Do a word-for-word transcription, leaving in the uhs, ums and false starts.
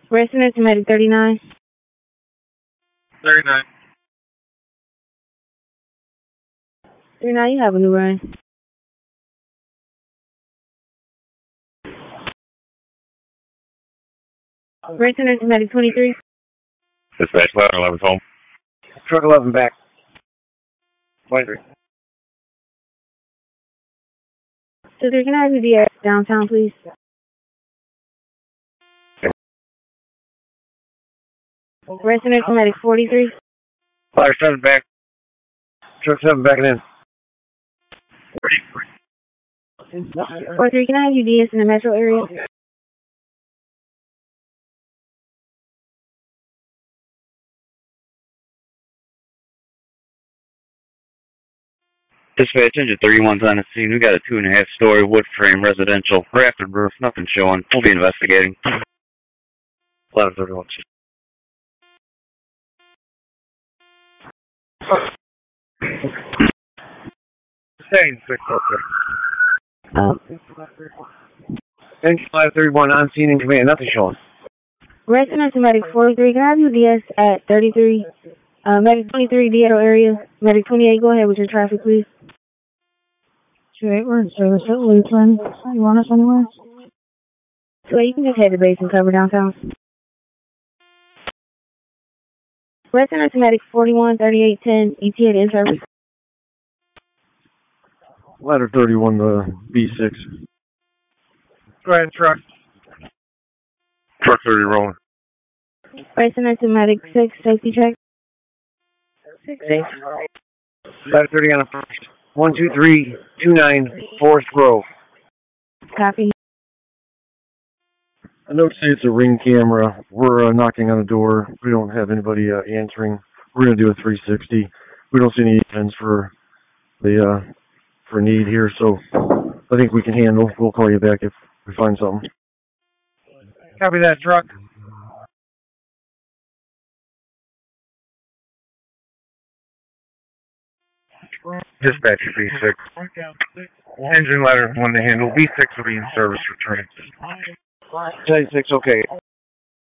Resident to Medic thirty-nine. thirty-nine. thirty-nine, you have a new run. Resident to Medic twenty-three. Dispatch eleven, eleven's home. Truck eleven back. twenty-three. So three, can I have you be at downtown, please? Resident to Medic forty-three. Fire seven back. Truck seven back in. Four three, can I have you D S in the metro area? Dispatch engine thirty-one's on the scene. We got a two and a half story wood frame residential raftered roof. Nothing showing. We'll be investigating. eleven thirty-one. Same six okay. Um, Engine five thirty-one on scene in command. Nothing showing. Resident to Medic forty-three, can I have you D S at thirty-three? Uh, Medic twenty-three, Dietro area. Medic twenty-eight, go ahead with your traffic, please. two eight, we're in service at Lutheran. You want us anywhere? So you can just head to base and cover downtown. Resident to Medic forty-one, thirty-eight ten, E T A in service. Ladder thirty-one to B six. Go ahead, truck. Truck thirty rolling. Resident to Medic six, safety check. six eight. Ladder thirty on the first. one two three two nine, Forest Grove. Copy. I noticed it's a ring camera. We're uh, knocking on the door. We don't have anybody uh, answering. We're going to do a three sixty. We don't see any evidence for the uh, for need here, so I think we can handle. We'll call you back if we find something. Copy that, truck. Dispatch B six. Engine ladder one to handle. B six will be in service returning. J six, okay.